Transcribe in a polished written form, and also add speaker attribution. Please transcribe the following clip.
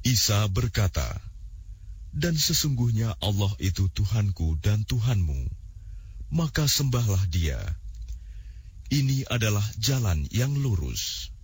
Speaker 1: Isa berkata, "Dan sesungguhnya Allah itu Tuhanku dan Tuhanmu, maka sembahlah Dia. Ini adalah jalan yang lurus."